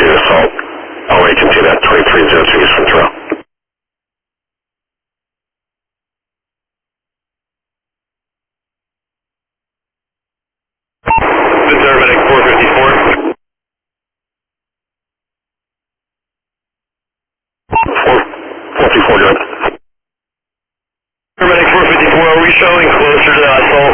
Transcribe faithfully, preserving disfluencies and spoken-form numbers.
to assault. All agency, that twenty-three oh two East Ventura. Paramedic four fifty-four. four fifty-four, good. Paramedic four fifty-four, are we showing closer to that assault?